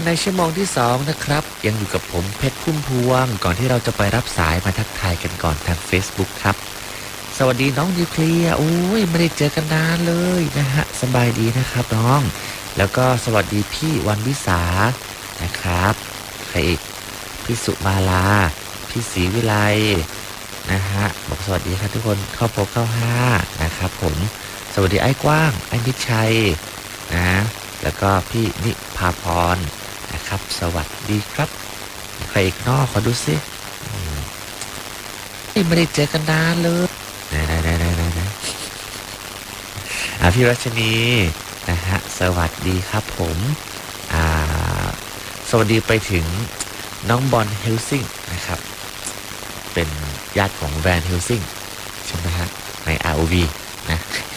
ในชั่วโมงที่2นะครับยังอยู่กับผมเพชรพุ่มพวงก่อนที่เราจะไปรับสายมาทักทายกันก่อนทาง Facebook ครับสวัสดีน้องนิวเคลียร์โอ้ยไม่ได้เจอกันนานเลยนะฮะสบายดีนะครับน้องแล้วก็สวัสดีพี่วันวิสานะครับใครอีกพี่สุมาลาพี่ศรีวิไลนะฮะบอกสวัสดีครับทุกคนเข้าพบเข้า5นะครับผมสวัสดีไอ้กว้างไอ้นิชัยนะแล้วก็พี่นิพาพรนะครับสวัสดีครับใครอีกนอกขอดูสิไม่ได้เจอกันนานเลยนะพี่รัชนีนะฮะสวัสดีครับผมสวัสดีไปถึงน้องบอลเฮลซิงนะครับเป็นญาติของแวนเฮลซิงใช่ไหมฮะใน ROV นะ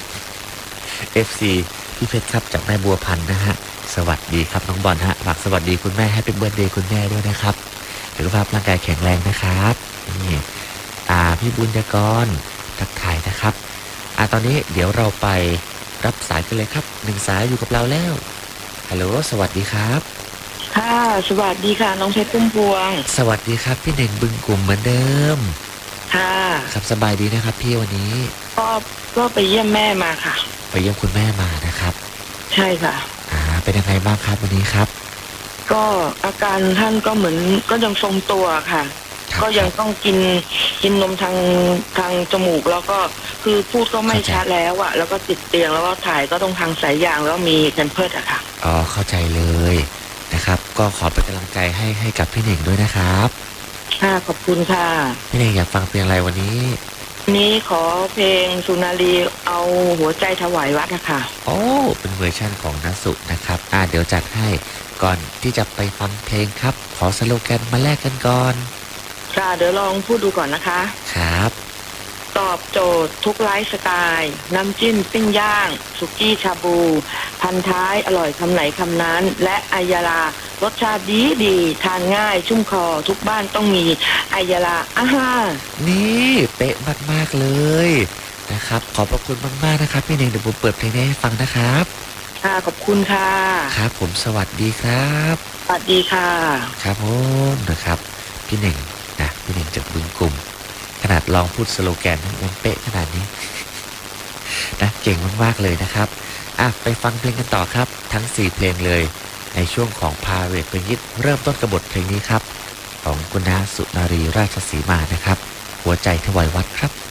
FC พี่เพชรครับจากแม่บัวพันธ์นะฮะสวัสดีครับน้องบอลฮะฝากสวัสดีคุณแม่แฮปปี้เบิร์ธเดย์คุณแม่ด้วยนะครับสุขภาพร่างกายแข็งแรงนะครับนี่พี่บุญยกรทักทายนะครับตอนนี้เดี๋ยวเราไปรับสายกันเลยครับ1สายอยู่กับเราแล้วฮัลโหลสวัสดีครับค่ะสวัสดีค่ะน้องเพชรพุ่มพวงสวัสดีครับพี่เน่งบึงกลุ่มเหมือนเดิมค่ะครับสบายดีนะครับพี่วันนี้ก็ไปเยี่ยมแม่มาค่ะไปเยี่ยมคุณแม่มานะครับใช่ค่ะเป็นยังไงบ้างครับวันนี้ครับก็อาการท่านก็เหมือนก็ยังทรงตัวค่ะก็ยังต้องกินนมทางจมูกแล้วก็คือพูดก็ไม่ชัดแล้วอะแล้วก็ติดเตียงแล้วก็ถ่ายก็ต้องทางสายยางแล้วมีแพมเพิร์สอะค่ะเข้าใจเลยนะครับก็ขอเป็นกำลังใจให้กับพี่เน่งด้วยนะครับค่ะขอบคุณค่ะพี่เน่งอยากฟังเพลงอะไรวันนี้ขอเพลงสุนารีเอาหัวใจถวายวัดอะค่ะเป็นเวอร์ชั่นของณสุนะครับเดี๋ยวจัดให้ก่อนที่จะไปฟังเพลงครับขอสโลแกนมาแลกกันก่อนค่ะเดี๋ยวลองพูดดูก่อนนะคะครับตอบโจทย์ทุกไลฟ์สไตล์น้ำจิ้มปิ้งย่างสุกี้ชาบูพันท้ายอร่อยคำไหนคำนั้นและอายารารสชาติดีทานง่ายชุ่มคอทุกบ้านต้องมีอายารานี่เป๊ะมากๆเลยนะครับขอบพระคุณมากๆนะครับพี่เน่งเดี๋ยวผมเปิดเพลงนี้ให้ฟังนะครับค่ะขอบคุณค่ะครับผมสวัสดีครับสวัสดีค่ะครับผมนะครับพี่เน่งนะพี่เน่งจากบึงกลุ่มขนาดลองพูดสโลแกนยังเป๊ะขนาดนี้นะเก่งมากๆเลยนะครับไปฟังเพลงกันต่อครับทั้ง4เพลงเลยในช่วงของพาเรดเพลงฮิตเริ่มต้นกบฏเพลงนี้ครับของคุณณสุนารีราชสีมานะครับหัวใจถวายวัดครับ